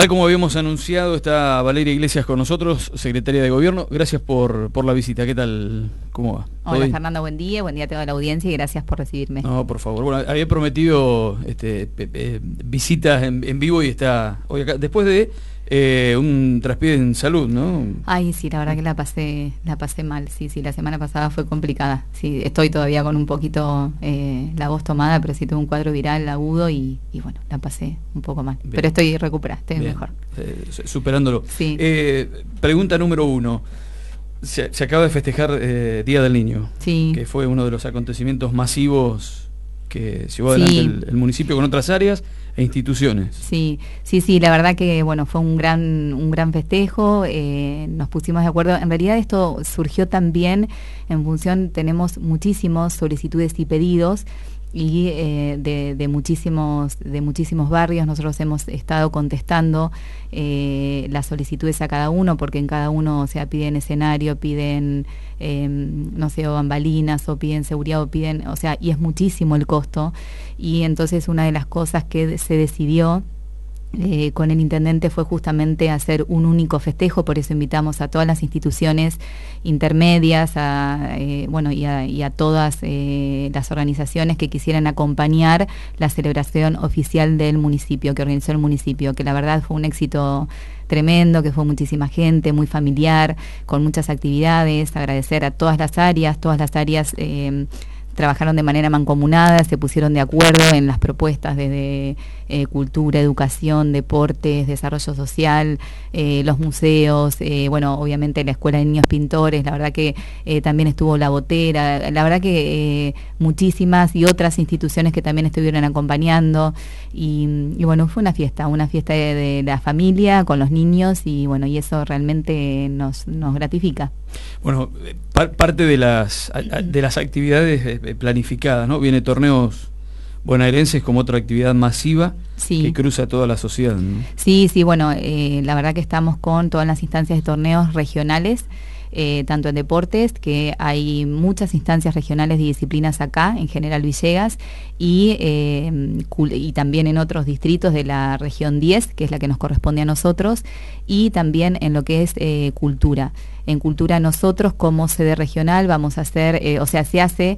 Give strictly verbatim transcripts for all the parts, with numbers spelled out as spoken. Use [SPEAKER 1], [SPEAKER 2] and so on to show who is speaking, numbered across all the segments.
[SPEAKER 1] Tal como habíamos anunciado, está Valeria Iglesias con nosotros, secretaria de Gobierno. Gracias por, por la visita. ¿Qué tal? ¿Cómo va?
[SPEAKER 2] Hola, Fernando, buen día. Buen día a toda la audiencia y gracias por recibirme.
[SPEAKER 1] No, por favor. Bueno, había prometido este, eh, eh, visitas en, en vivo y está hoy acá. Después de eh, un traspié en salud, ¿no?
[SPEAKER 2] Ay, sí, la verdad que la pasé la pasé mal. Sí, sí, la semana pasada fue complicada. Sí, estoy todavía con un poquito eh, la voz tomada, pero sí tuve un cuadro viral agudo y, y bueno, la pasé un poco mal. Bien. Pero estoy recuperada, estoy Bien. mejor.
[SPEAKER 1] Eh, superándolo.
[SPEAKER 2] Sí.
[SPEAKER 1] Eh, pregunta número uno. Se, se acaba de festejar eh, Día del Niño,
[SPEAKER 2] sí.
[SPEAKER 1] que fue uno de los acontecimientos masivos que llevó adelante sí. el, el municipio con otras áreas e instituciones.
[SPEAKER 2] Sí, sí, sí, la verdad que bueno, fue un gran, un gran festejo, eh, nos pusimos de acuerdo. En realidad esto surgió también en función, tenemos muchísimas solicitudes y pedidos y eh, de, de muchísimos de muchísimos barrios. Nosotros hemos estado contestando eh, las solicitudes a cada uno, porque en cada uno, o sea, piden escenario, piden eh, no sé, o bambalinas, o piden seguridad, o piden, o sea, y es muchísimo el costo. Y entonces una de las cosas que se decidió Eh, con el intendente fue justamente hacer un único festejo. Por eso invitamos a todas las instituciones intermedias, a, eh, bueno, y a, y a todas eh, las organizaciones que quisieran acompañar la celebración oficial del municipio, que organizó el municipio, que la verdad fue un éxito tremendo, que fue muchísima gente, muy familiar, con muchas actividades. Agradecer a todas las áreas, todas las áreas eh, trabajaron de manera mancomunada, se pusieron de acuerdo en las propuestas desde eh, cultura, educación, deportes, desarrollo social, eh, los museos, eh, bueno, obviamente la Escuela de Niños Pintores, la verdad que eh, también estuvo La Botera, la verdad que eh, muchísimas y otras instituciones que también estuvieron acompañando y, y bueno, fue una fiesta, una fiesta de, de la familia con los niños y bueno, y eso realmente nos, nos gratifica.
[SPEAKER 1] Bueno, par parte de las de las actividades planificadas, ¿no? Viene torneos bonaerenses como otra actividad masiva
[SPEAKER 2] sí.
[SPEAKER 1] que cruza toda la sociedad, ¿no?
[SPEAKER 2] Sí, sí, bueno, eh, la verdad que estamos con todas las instancias de torneos regionales, eh, tanto en deportes, que hay muchas instancias regionales de disciplinas acá, en General Villegas, y, eh, y también en otros distritos de la región diez, que es la que nos corresponde a nosotros, y también en lo que es eh, cultura. En cultura nosotros como sede regional vamos a hacer, eh, o sea, se hace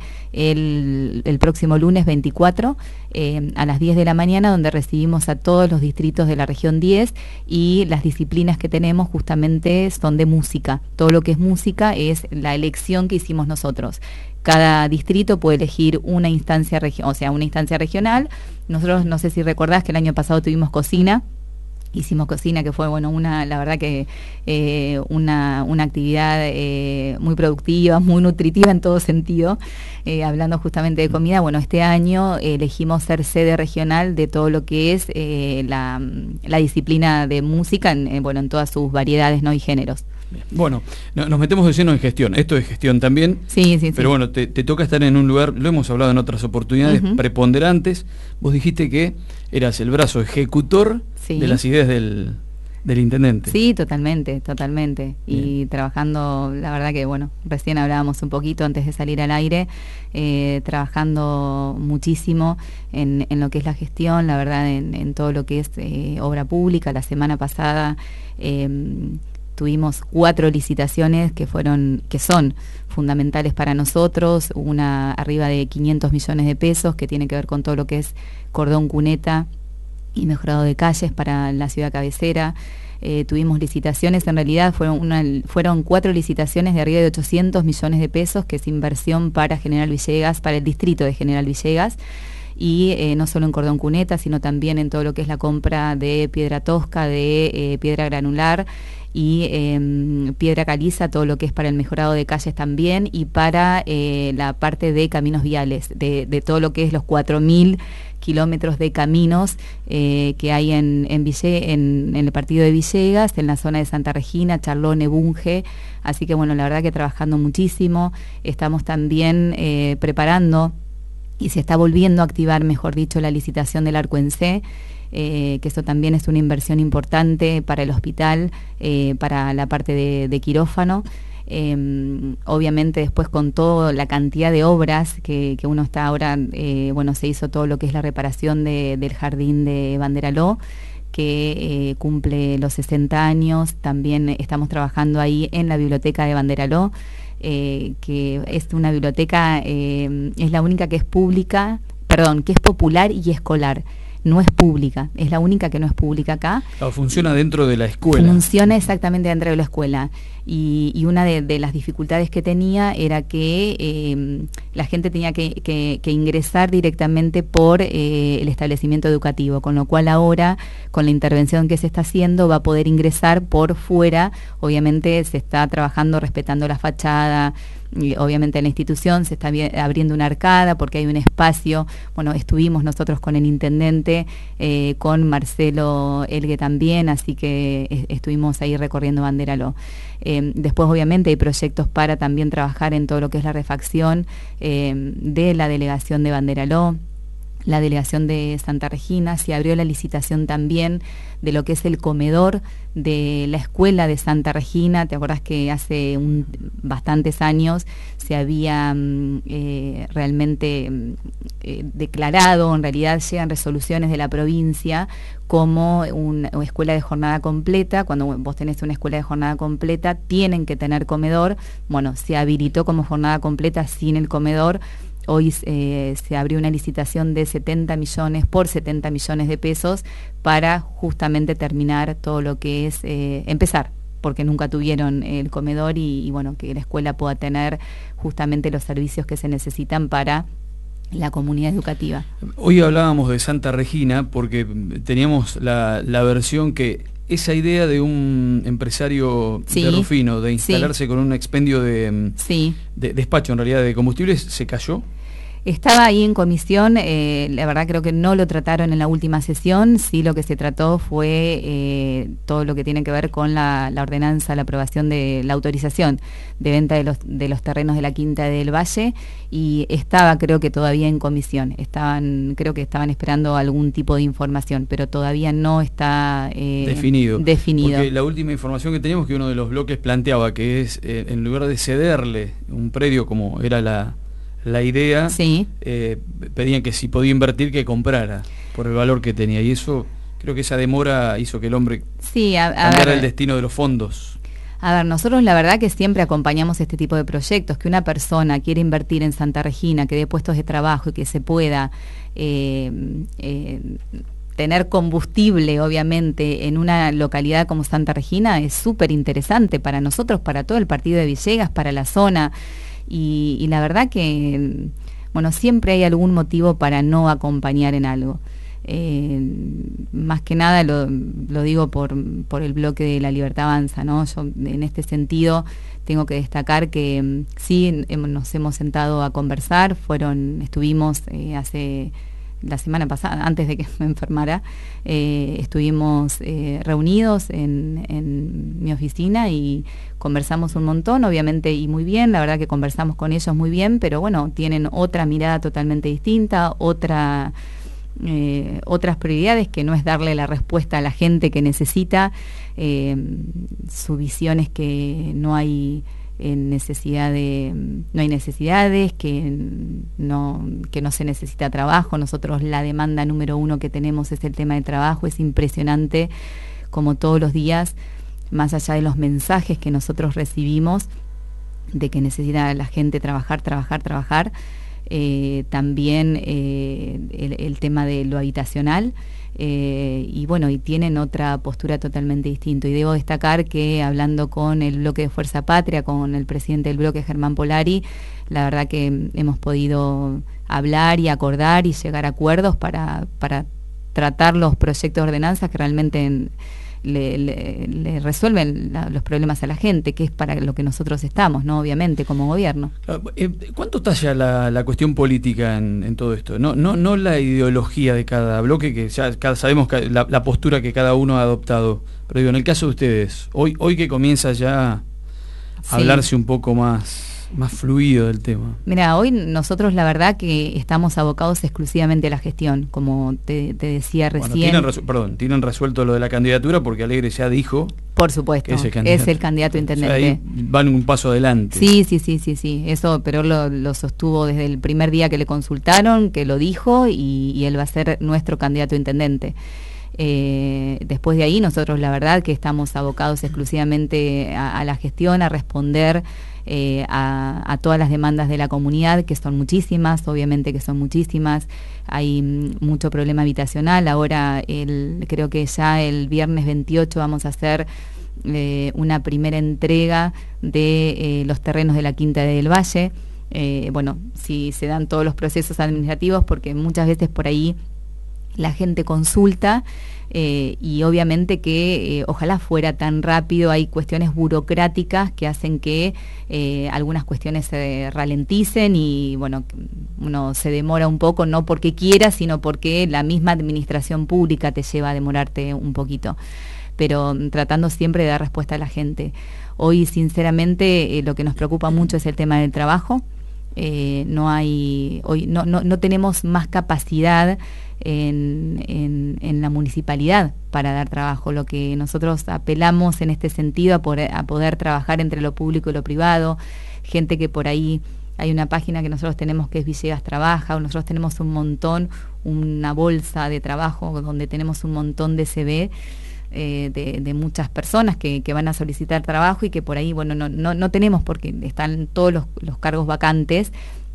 [SPEAKER 2] el, el próximo lunes veinticuatro eh, a las diez de la mañana, donde recibimos a todos los distritos de la región diez y las disciplinas que tenemos justamente son de música. Todo lo que es música es la elección que hicimos nosotros. Cada distrito puede elegir una instancia, o sea, una instancia regional. Nosotros, no sé si recordás que el año pasado tuvimos cocina. Hicimos cocina, que fue, bueno, una, la verdad que eh, una, una actividad eh, muy productiva, muy nutritiva en todo sentido, eh, hablando justamente de comida. Bueno, este año eh, elegimos ser sede regional de todo lo que es eh, la, la disciplina de música, en, eh, bueno, en todas sus variedades, ¿no? Y géneros.
[SPEAKER 1] Bien. Bueno, no, nos metemos de lleno en gestión. Esto es gestión también.
[SPEAKER 2] Sí, sí,
[SPEAKER 1] pero
[SPEAKER 2] sí.
[SPEAKER 1] bueno, te, te toca estar en un lugar, lo hemos hablado en otras oportunidades, uh-huh. preponderantes. Vos dijiste que eras el brazo ejecutor sí. de las ideas del, del intendente.
[SPEAKER 2] Sí, totalmente, totalmente. Bien. Y trabajando, la verdad que, bueno, recién hablábamos un poquito antes de salir al aire, eh, trabajando muchísimo en, en lo que es la gestión, la verdad, en, en todo lo que es eh, obra pública. La semana pasada eh, tuvimos cuatro licitaciones que fueron, que son fundamentales para nosotros, una arriba de quinientos millones de pesos que tiene que ver con todo lo que es cordón cuneta y mejorado de calles para la ciudad cabecera. Eh, tuvimos licitaciones, en realidad fueron, una, fueron cuatro licitaciones de arriba de ochocientos millones de pesos, que es inversión para General Villegas, para el distrito de General Villegas, y eh, no solo en cordón cuneta, sino también en todo lo que es la compra de piedra tosca, de eh, piedra granular y eh, piedra caliza, todo lo que es para el mejorado de calles también, y para eh, la parte de caminos viales, de, de todo lo que es los cuatro mil kilómetros de caminos eh, que hay en, en, Ville, en, en el partido de Villegas, en la zona de Santa Regina, Charlone, Bunge. Así que bueno, la verdad que trabajando muchísimo. Estamos también eh, preparando y se está volviendo a activar, mejor dicho, la licitación del Arco en C, eh, que eso también es una inversión importante para el hospital, eh, para la parte de, de quirófano. Eh, obviamente después con toda la cantidad de obras que, que uno está ahora, eh, bueno, se hizo todo lo que es la reparación de, del jardín de Banderaló, que eh, cumple los sesenta años. También estamos trabajando ahí en la biblioteca de Banderaló, eh, que es una biblioteca, eh, es la única que es pública, perdón, que es popular y escolar. No es pública, es la única que no es pública acá.
[SPEAKER 1] Claro, funciona dentro de la escuela.
[SPEAKER 2] Funciona exactamente dentro de la escuela. Y, y una de, de las dificultades que tenía era que eh, la gente tenía que, que, que ingresar directamente por eh, el establecimiento educativo, con lo cual ahora, con la intervención que se está haciendo, va a poder ingresar por fuera. Obviamente se está trabajando respetando la fachada. Y obviamente en la institución se está abriendo una arcada porque hay un espacio. Bueno, estuvimos nosotros con el intendente, eh, con Marcelo Elgue también, así que eh, estuvimos ahí recorriendo Banderaló. Eh, después obviamente hay proyectos para también trabajar en todo lo que es la refacción eh, de la delegación de Banderaló, la delegación de Santa Regina. Se abrió la licitación también de lo que es el comedor de la escuela de Santa Regina. ¿Te acordás que hace un, bastantes años se había eh, realmente eh, declarado, en realidad llegan resoluciones de la provincia como un, una escuela de jornada completa? Cuando vos tenés una escuela de jornada completa, tienen que tener comedor. Bueno, se habilitó como jornada completa sin el comedor. Hoy eh, se abrió una licitación de setenta millones por setenta millones de pesos para justamente terminar todo lo que es, eh, empezar, porque nunca tuvieron el comedor y, y bueno, que la escuela pueda tener justamente los servicios que se necesitan para la comunidad educativa.
[SPEAKER 1] Hoy hablábamos de Santa Regina porque teníamos la, la versión que esa idea de un empresario sí, de Rufino, de instalarse sí. con un expendio de, sí. de despacho en realidad de combustibles, ¿se cayó?
[SPEAKER 2] Estaba ahí en comisión, eh, la verdad creo que no lo trataron en la última sesión. Sí, lo que se trató fue eh, todo lo que tiene que ver con la, la ordenanza, la aprobación de la autorización de venta de los, de los terrenos de la Quinta del Valle, y estaba creo que todavía en comisión. Estaban, creo que estaban esperando algún tipo de información, pero todavía no está eh,
[SPEAKER 1] definido.
[SPEAKER 2] definido.
[SPEAKER 1] Porque la última información que teníamos, que uno de los bloques planteaba que es, eh, en lugar de cederle un predio como era la... la idea, sí. eh, pedían que si podía invertir, que comprara por el valor que tenía, y eso, creo que esa demora hizo que el hombre
[SPEAKER 2] sí, a, a
[SPEAKER 1] cambiara
[SPEAKER 2] ver,
[SPEAKER 1] el destino de los fondos.
[SPEAKER 2] A ver, nosotros la verdad que siempre acompañamos este tipo de proyectos, que una persona quiere invertir en Santa Regina, que dé puestos de trabajo y que se pueda eh, eh, tener combustible, obviamente, en una localidad como Santa Regina, es súper interesante para nosotros, para todo el partido de Villegas, para la zona. Y, y la verdad que, bueno, siempre hay algún motivo para no acompañar en algo. Eh, más que nada lo, lo digo por, por el bloque de La Libertad Avanza, ¿no? Yo en este sentido tengo que destacar que sí nos hemos sentado a conversar. Fueron, estuvimos eh, hace la semana pasada, antes de que me enfermara, eh, estuvimos eh, reunidos en, en mi oficina y conversamos un montón, obviamente, y muy bien. La verdad que conversamos con ellos muy bien, pero bueno, tienen otra mirada totalmente distinta, otra eh, otras prioridades, que no es darle la respuesta a la gente que necesita. Eh, su visión es que no hay en necesidad de, no hay necesidades, que no, que no se necesita trabajo. Nosotros la demanda número uno que tenemos es el tema de trabajo. Es impresionante como todos los días, más allá de los mensajes que nosotros recibimos de que necesita la gente trabajar, trabajar, trabajar, eh, también eh, el, el tema de lo habitacional. Eh, y bueno, y tienen otra postura totalmente distinta. Y debo destacar que hablando con el bloque de Fuerza Patria, con el presidente del bloque, Germán Polari, la verdad que hemos podido hablar y acordar y llegar a acuerdos para, para tratar los proyectos de ordenanzas que realmente en, le, le, le resuelven la, los problemas a la gente, que es para lo que nosotros estamos, ¿no? Obviamente, como gobierno.
[SPEAKER 1] ¿Cuánto talla la, la cuestión política en, en todo esto? No, no, no la ideología de cada bloque, que ya cada, sabemos que la, la postura que cada uno ha adoptado, pero digo, en el caso de ustedes, hoy, hoy que comienza ya a sí. hablarse un poco más... más fluido del tema.
[SPEAKER 2] Mira, hoy nosotros la verdad que estamos abocados exclusivamente a la gestión, como te, te decía recién.
[SPEAKER 1] Bueno, tienen resu- perdón, tienen resuelto lo de la candidatura porque Alegre ya dijo.
[SPEAKER 2] Por supuesto, que es el candidato, es el candidato a intendente.
[SPEAKER 1] O sea, ahí van un paso adelante.
[SPEAKER 2] Sí, sí, sí, sí, sí. Eso, pero lo, lo sostuvo desde el primer día que le consultaron, que lo dijo, y, y él va a ser nuestro candidato a intendente. Eh, después de ahí nosotros la verdad que estamos abocados exclusivamente a, a la gestión, a responder eh, a, a todas las demandas de la comunidad, que son muchísimas, obviamente que son muchísimas. Hay mucho problema habitacional. Ahora el, creo que ya el viernes veintiocho vamos a hacer eh, una primera entrega de eh, los terrenos de la Quinta del Valle. Eh, bueno, si se dan todos los procesos administrativos, porque muchas veces por ahí la gente consulta eh, y obviamente que eh, ojalá fuera tan rápido. Hay cuestiones burocráticas que hacen que eh, algunas cuestiones se ralenticen y bueno, uno se demora un poco, no porque quiera, sino porque la misma administración pública te lleva a demorarte un poquito, pero tratando siempre de dar respuesta a la gente. Hoy sinceramente eh, lo que nos preocupa mucho es el tema del trabajo. Eh, no hay hoy no, no, no tenemos más capacidad en, en, en la municipalidad para dar trabajo. Lo que nosotros apelamos en este sentido a poder, a poder trabajar entre lo público y lo privado, gente que por ahí, hay una página que nosotros tenemos que es Villegas Trabaja, nosotros tenemos un montón, una bolsa de trabajo donde tenemos un montón de C V Eh, de, de muchas personas que, que van a solicitar trabajo y que por ahí, bueno, no, no, no tenemos porque están todos los, los cargos vacantes.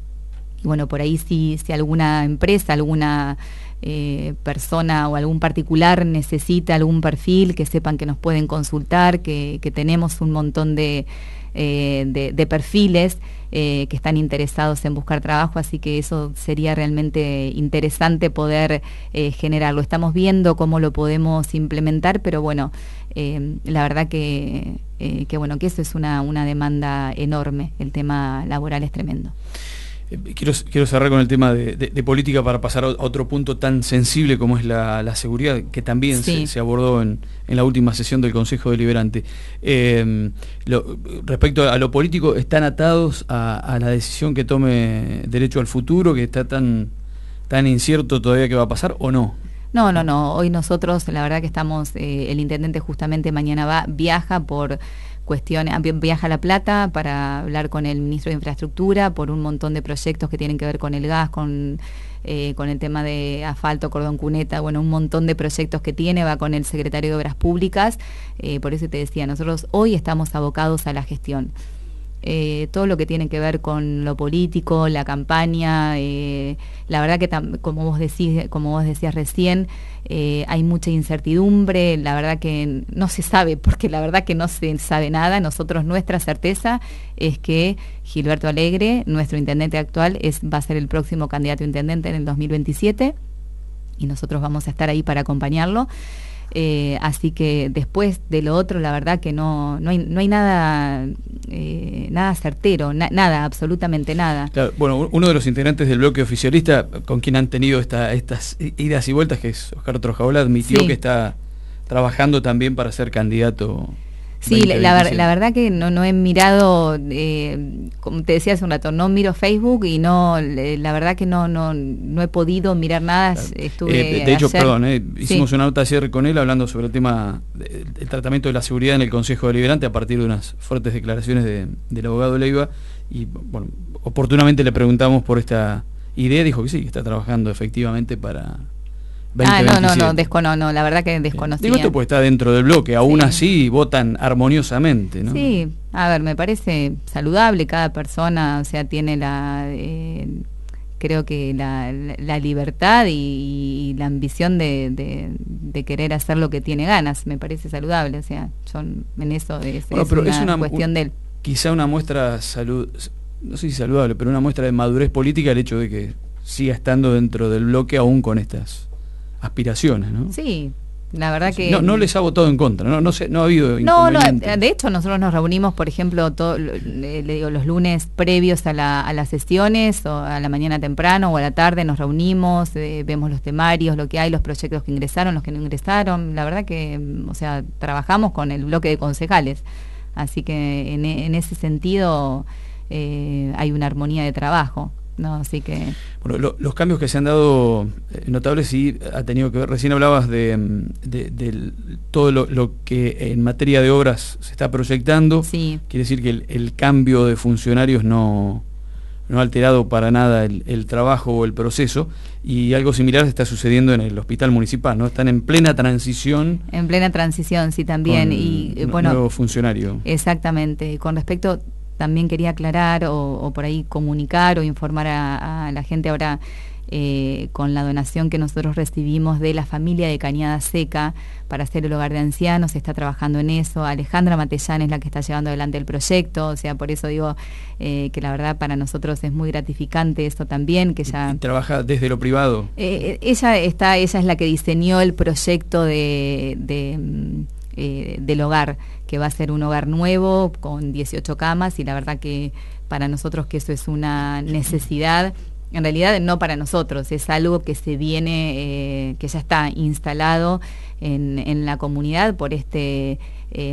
[SPEAKER 2] Y bueno, por ahí si, si alguna empresa, alguna eh, persona o algún particular necesita algún perfil, que sepan que nos pueden consultar, que, que tenemos un montón de, eh, de, de perfiles eh, que están interesados en buscar trabajo, así que eso sería realmente interesante poder eh, generarlo. Estamos viendo cómo lo podemos implementar, pero bueno, eh, la verdad que, eh, que bueno, que eso es una, una demanda enorme, el tema laboral es tremendo.
[SPEAKER 1] Quiero, quiero cerrar con el tema de, de, de política para pasar a otro punto tan sensible como es la, la seguridad, que también sí. se, se abordó en, en la última sesión del Consejo Deliberante. Eh, lo, respecto a lo político, ¿están atados a, a la decisión que tome Derecho al Futuro, que está tan, tan incierto todavía que va a pasar, o no?
[SPEAKER 2] No, no, no. Hoy nosotros, la verdad que estamos, eh, el intendente justamente mañana va, viaja por cuestiones, viaja a La Plata para hablar con el ministro de Infraestructura por un montón de proyectos que tienen que ver con el gas, con, eh, con el tema de asfalto, cordón cuneta, bueno, un montón de proyectos que tiene, va con el secretario de Obras Públicas, eh, por eso te decía, nosotros hoy estamos abocados a la gestión. Eh, todo lo que tiene que ver con lo político, la campaña, eh, la verdad que como vos decís, como vos decías recién, eh, hay mucha incertidumbre, la verdad que no se sabe, porque la verdad que no se sabe nada. Nosotros, nuestra certeza es que Gilberto Alegre, nuestro intendente actual, es, va a ser el próximo candidato a intendente en el dos mil veintisiete y nosotros vamos a estar ahí para acompañarlo. Eh, así que después de lo otro, la verdad que no, no hay, no hay nada, eh, nada certero, na, nada, absolutamente nada.
[SPEAKER 1] Claro, bueno, uno de los integrantes del bloque oficialista, con quien han tenido esta, estas idas y vueltas, que es Oscar Trojaola, admitió sí. que está trabajando también para ser candidato.
[SPEAKER 2] Sí, la, la, la verdad que no, no he mirado, eh, como te decía hace un rato, no miro Facebook y no, la verdad que no no, no he podido mirar nada. Claro. Estuve
[SPEAKER 1] eh, de, de hecho,
[SPEAKER 2] ayer,
[SPEAKER 1] perdón, eh, hicimos
[SPEAKER 2] sí.
[SPEAKER 1] una nota ayer con él hablando sobre el tema del tratamiento de la seguridad en el Consejo Deliberante a partir de unas fuertes declaraciones de, del abogado Leiva y bueno, oportunamente le preguntamos por esta idea, dijo que sí, que está trabajando efectivamente para...
[SPEAKER 2] Ah, no, no, no, descono, no, la verdad que desconocía.
[SPEAKER 1] Digo esto porque está dentro del bloque, aún sí. así votan armoniosamente, ¿no?
[SPEAKER 2] Sí, a ver, me parece saludable, cada persona, o sea, tiene la, eh, creo que la, la libertad y, y la ambición de, de, de querer hacer lo que tiene ganas, me parece saludable, o sea, son en eso es, bueno, es, pero una, es una cuestión un, de él.
[SPEAKER 1] Quizá una muestra, salud, no sé si saludable, pero una muestra de madurez política el hecho de que siga estando dentro del bloque aún con estas aspiraciones, ¿no?
[SPEAKER 2] Sí, la verdad que...
[SPEAKER 1] No, no les ha votado en contra, no, no, sé, no ha habido
[SPEAKER 2] No, no, de hecho nosotros nos reunimos, por ejemplo, todo, le, le digo, los lunes previos a, la, a las sesiones, o a la mañana temprano o a la tarde nos reunimos, eh, vemos los temarios, lo que hay, los proyectos que ingresaron, los que no ingresaron, la verdad que, o sea, trabajamos con el bloque de concejales, así que en, en ese sentido eh, hay una armonía de trabajo. No, así que...
[SPEAKER 1] Bueno, lo, los cambios que se han dado eh, notables sí ha tenido que ver, recién hablabas de, de, de todo lo, lo que en materia de obras se está proyectando,
[SPEAKER 2] sí.
[SPEAKER 1] Quiere decir que el, el cambio de funcionarios no, no ha alterado para nada el, el trabajo o el proceso, y algo similar está sucediendo en el hospital municipal, ¿no? Están en plena transición.
[SPEAKER 2] En plena transición, sí, también. Y
[SPEAKER 1] un
[SPEAKER 2] bueno,
[SPEAKER 1] nuevo funcionario.
[SPEAKER 2] Exactamente. Con respecto, también quería aclarar o, o por ahí comunicar o informar a, a la gente ahora, eh, con la donación que nosotros recibimos de la familia de Cañada Seca para hacer el hogar de ancianos, se está trabajando en eso. Alejandra Matellán es la que está llevando adelante el proyecto, o sea, por eso digo eh, que la verdad para nosotros es muy gratificante esto también, que ya...
[SPEAKER 1] ¿Y trabaja desde lo privado?
[SPEAKER 2] Eh, ella está, ella es la que diseñó el proyecto de... de eh, del hogar, que va a ser un hogar nuevo con dieciocho camas, y la verdad que para nosotros que eso es una necesidad. En realidad no para nosotros, es algo que se viene, eh, que ya está instalado en, en la comunidad por este, eh,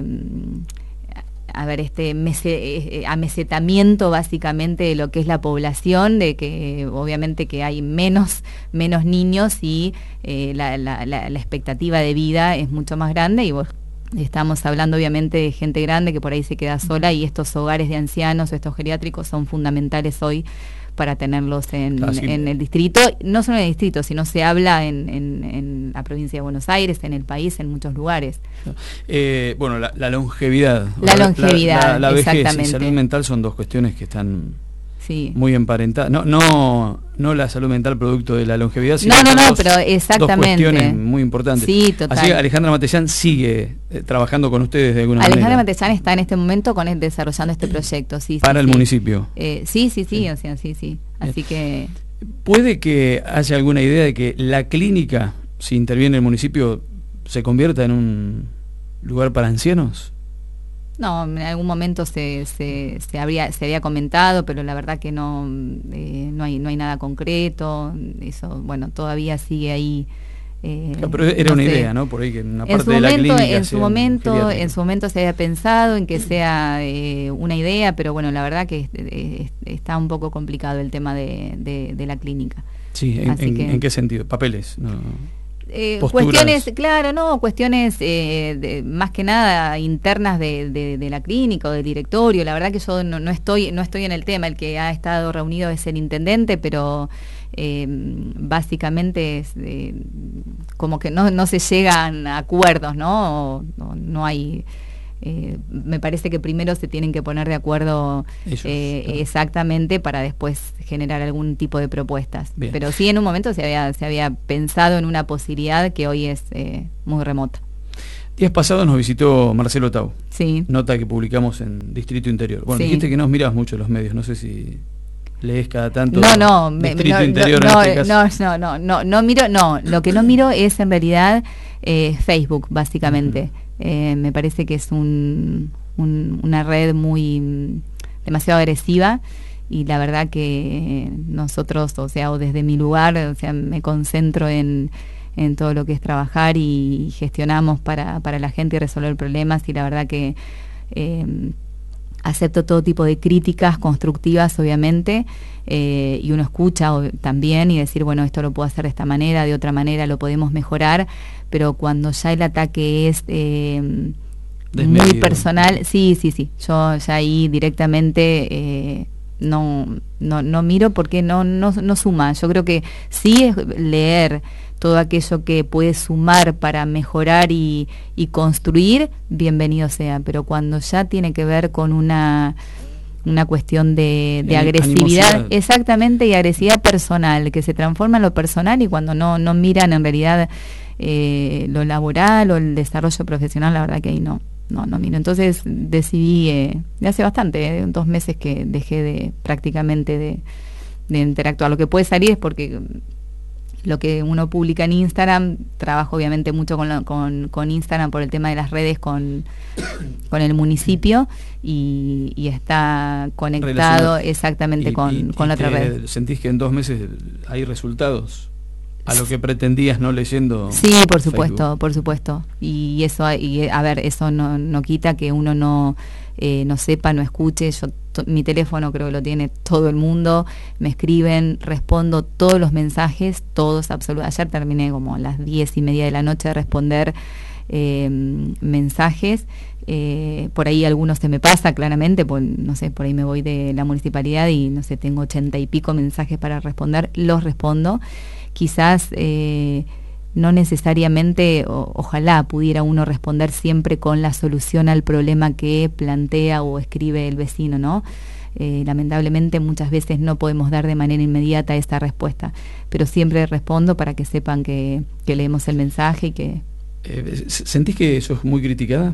[SPEAKER 2] a ver, este mese, eh, amesetamiento básicamente de lo que es la población, de que obviamente que hay menos, menos niños y eh, la, la, la, la expectativa de vida es mucho más grande, y vos estamos hablando obviamente de gente grande que por ahí se queda sola, y estos hogares de ancianos o estos geriátricos son fundamentales hoy para tenerlos en,
[SPEAKER 1] ah, sí.
[SPEAKER 2] en el distrito, no solo en el distrito, sino se habla en, en, en la provincia de Buenos Aires, en el país, en muchos lugares.
[SPEAKER 1] Eh, bueno, la, la longevidad.
[SPEAKER 2] La longevidad,
[SPEAKER 1] la, la, la vejez
[SPEAKER 2] exactamente.
[SPEAKER 1] y salud mental son dos cuestiones que están
[SPEAKER 2] sí.
[SPEAKER 1] muy emparentadas. No, no, no la salud mental producto de la longevidad, sino
[SPEAKER 2] no, no, no,
[SPEAKER 1] dos,
[SPEAKER 2] pero exactamente.
[SPEAKER 1] dos cuestiones muy importantes.
[SPEAKER 2] Sí, total.
[SPEAKER 1] Así que Alejandra Matellán sigue eh, trabajando con ustedes de alguna
[SPEAKER 2] Alejandra
[SPEAKER 1] manera.
[SPEAKER 2] Matellán está en este momento con él desarrollando este proyecto, sí.
[SPEAKER 1] Para
[SPEAKER 2] sí,
[SPEAKER 1] el
[SPEAKER 2] sí.
[SPEAKER 1] municipio.
[SPEAKER 2] Eh, sí, sí, sí, o sea, sí, sí. Así que...
[SPEAKER 1] ¿Puede que haya alguna idea de que la clínica, si interviene el municipio, se convierta en un lugar para ancianos?
[SPEAKER 2] No, en algún momento se, se, se, habría, se había comentado, pero la verdad que no, eh, no, hay, no hay nada concreto. Eso, bueno, todavía sigue ahí. Eh,
[SPEAKER 1] claro, pero era
[SPEAKER 2] no
[SPEAKER 1] una
[SPEAKER 2] sé.
[SPEAKER 1] idea, ¿no? Por ahí que una parte
[SPEAKER 2] en su
[SPEAKER 1] de la
[SPEAKER 2] momento,
[SPEAKER 1] clínica
[SPEAKER 2] en su momento,
[SPEAKER 1] geriátrica.
[SPEAKER 2] en su momento se había pensado en que sea eh, una idea, pero bueno, la verdad que eh, está un poco complicado el tema de, de, de la clínica.
[SPEAKER 1] Sí, ¿en, en,
[SPEAKER 2] que,
[SPEAKER 1] ¿en qué sentido? ¿Papeles? No.
[SPEAKER 2] Eh, cuestiones, claro, no, cuestiones eh, de, más que nada internas de, de, de la clínica o del directorio. La verdad que yo no, no estoy no estoy en el tema. El que ha estado reunido es el intendente, pero eh, básicamente es eh, como que no, no se llegan a acuerdos, ¿no? No, no hay... Eh, me parece que primero se tienen que poner de acuerdo Ellos, eh, claro. exactamente para después generar algún tipo de propuestas. Bien. Pero sí, en un momento se había, se había pensado en una posibilidad que hoy es eh, muy remota.
[SPEAKER 1] Días pasados nos visitó Marcelo Tau.
[SPEAKER 2] Sí.
[SPEAKER 1] Nota que publicamos en Distrito Interior. Bueno,
[SPEAKER 2] sí.
[SPEAKER 1] dijiste que no mirás mucho los medios, no sé si lees cada tanto.
[SPEAKER 2] No, no, me,
[SPEAKER 1] Distrito
[SPEAKER 2] no,
[SPEAKER 1] Interior
[SPEAKER 2] no,
[SPEAKER 1] en este caso.
[SPEAKER 2] no, no, no, no, no miro, no, lo que no miro es en realidad eh, Facebook, básicamente. Uh-huh. Eh, me parece que es un, un, una red muy demasiado agresiva, y la verdad que nosotros, o sea, o desde mi lugar, o sea, me concentro en, en todo lo que es trabajar y gestionamos para, para la gente y resolver problemas, y la verdad que eh, acepto todo tipo de críticas constructivas, obviamente, eh, y uno escucha también y decir, bueno, esto lo puedo hacer de esta manera, de otra manera lo podemos mejorar, pero cuando ya el ataque es eh, muy personal, sí, sí, sí, yo ya ahí directamente eh, no, no, no miro porque no, no, no suma. Yo creo que sí es leer todo aquello que puede sumar para mejorar y, y construir, bienvenido sea, pero cuando ya tiene que ver con una una cuestión de, de agresividad, animosidad. Exactamente, y agresividad personal, que se transforma en lo personal, y cuando no, no miran en realidad eh, lo laboral o el desarrollo profesional, la verdad que ahí no, no, no miro. Entonces decidí, eh, de hace bastante, eh, dos meses que dejé de prácticamente de, de interactuar. Lo que puede salir es porque lo que uno publica en Instagram, trabajo obviamente mucho con, lo, con, con Instagram por el tema de las redes con, con el municipio, y, y está conectado exactamente y, con, y, con y la otra red.
[SPEAKER 1] ¿Sentís que en dos meses hay resultados a lo que pretendías no leyendo?
[SPEAKER 2] Sí, por supuesto,
[SPEAKER 1] Facebook? Por
[SPEAKER 2] supuesto. Y eso, y, a ver, eso no, no quita que uno no, eh, no sepa, no escuche. Yo mi teléfono creo que lo tiene todo el mundo, me escriben, respondo todos los mensajes, todos, absolutamente. Ayer terminé como a las diez y media de la noche de responder eh, mensajes. Eh, por ahí algunos se me pasa claramente, pues, no sé, por ahí me voy de la municipalidad y no sé, tengo ochenta y pico mensajes para responder, los respondo. Quizás eh, no necesariamente, o, ojalá pudiera uno responder siempre con la solución al problema que plantea o escribe el vecino, ¿no? Eh, lamentablemente muchas veces no podemos dar de manera inmediata esta respuesta, pero siempre respondo para que sepan que, que leemos el mensaje y que...
[SPEAKER 1] Eh, ¿Sentís que sos muy criticada?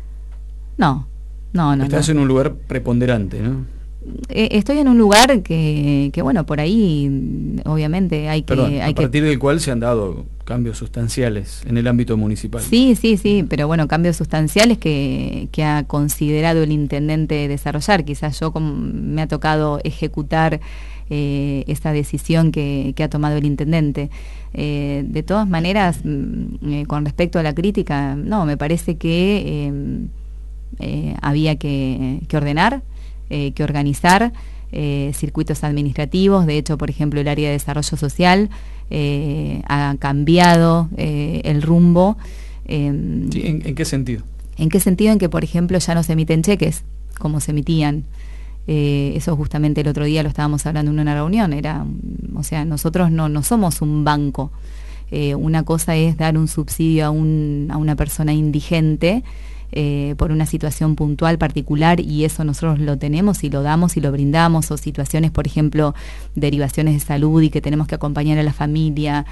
[SPEAKER 2] No, no, no.
[SPEAKER 1] Estás
[SPEAKER 2] no.
[SPEAKER 1] en un lugar preponderante, ¿no?
[SPEAKER 2] Eh, estoy en un lugar que, que, bueno, por ahí obviamente hay que...
[SPEAKER 1] Perdón,
[SPEAKER 2] hay
[SPEAKER 1] a partir
[SPEAKER 2] que...
[SPEAKER 1] del cual se han dado cambios sustanciales en el ámbito municipal.
[SPEAKER 2] Sí, sí, sí, pero bueno, cambios sustanciales que, que ha considerado el intendente desarrollar. Quizás yo como me ha tocado ejecutar eh, esa decisión que, que ha tomado el intendente. Eh, de todas maneras, eh, con respecto a la crítica, no, me parece que eh, eh, había que, que ordenar, eh, que organizar eh, circuitos administrativos. De hecho, por ejemplo, el área de desarrollo social eh, ha cambiado eh, el rumbo. Eh,
[SPEAKER 1] Sí, ¿en, ¿En qué sentido?
[SPEAKER 2] ¿En qué sentido? En que, por ejemplo, ya no se emiten cheques como se emitían. Eh, eso justamente el otro día lo estábamos hablando en una reunión. Era, o sea, nosotros no, no somos un banco. Eh, una cosa es dar un subsidio a, un, a una persona indigente eh, por una situación puntual particular, y eso nosotros lo tenemos y lo damos y lo brindamos, o situaciones, por ejemplo, derivaciones de salud y que tenemos que acompañar a la familia.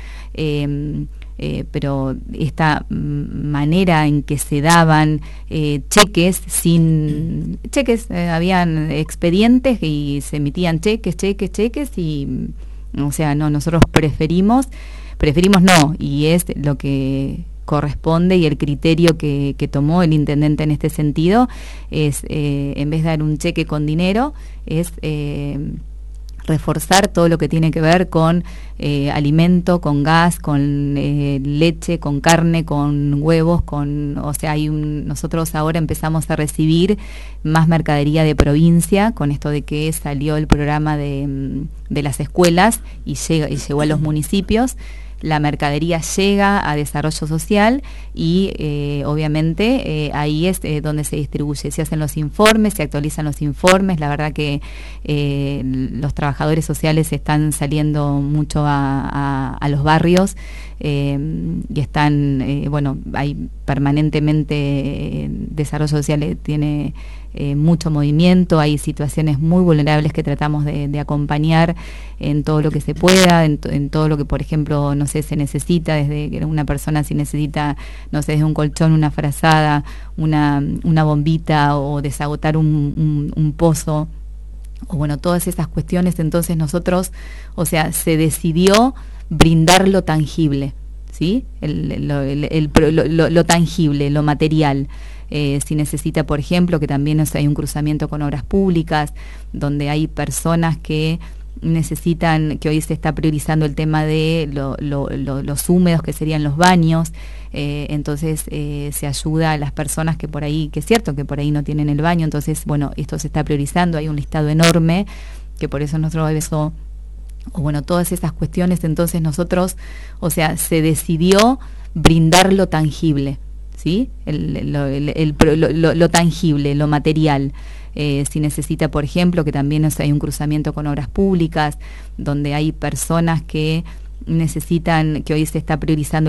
[SPEAKER 2] Eh, Eh, pero esta manera en que se daban eh, cheques sin cheques, eh, habían expedientes y se emitían cheques, cheques, cheques y, o sea, no, nosotros preferimos, preferimos no, y es lo que corresponde y el criterio que, que tomó el intendente en este sentido, es eh, en vez de dar un cheque con dinero, es... Eh, reforzar todo lo que tiene que ver con eh, alimento, con gas, con eh, leche, con carne, con huevos, con, o sea, hay un, nosotros ahora empezamos a recibir más mercadería de provincia con esto de que salió el programa de, de las escuelas y llega y llegó a los municipios. La mercadería llega a desarrollo social y eh, obviamente eh, ahí es eh, donde se distribuye, se hacen los informes, se actualizan los informes. La verdad que eh, los trabajadores sociales están saliendo mucho a, a, a los barrios eh, y están, eh, bueno, hay permanentemente eh, desarrollo social eh, tiene eh, mucho movimiento, hay situaciones muy vulnerables que tratamos de, de acompañar en todo lo que se pueda, en, en todo lo que, por ejemplo, no sé, se necesita, desde que una persona si necesita, no sé, desde un colchón, una frazada, una, una bombita, o desagotar un, un, un pozo, o bueno, todas esas cuestiones. Entonces nosotros, o sea, se decidió brindar lo tangible, ¿sí? El, lo, el, el, lo, lo, lo tangible, lo material. Eh, si necesita, por ejemplo, que también, o sea, hay un cruzamiento con obras públicas, donde hay personas que necesitan, que hoy se está priorizando el tema de lo, lo, lo, los húmedos, que serían los baños. Eh, entonces eh, se ayuda a las personas que por ahí, que es cierto que por ahí no tienen el baño. Entonces, bueno, esto se está priorizando, hay un listado enorme, que por eso nosotros eso, o bueno, todas esas cuestiones. Entonces nosotros, o sea, se decidió brindar lo tangible, ¿sí? El, lo, el, el, lo, lo, lo tangible, lo material. Eh, si necesita, por ejemplo, que también, o sea, hay un cruzamiento con obras públicas, donde hay personas que necesitan, que hoy se está priorizando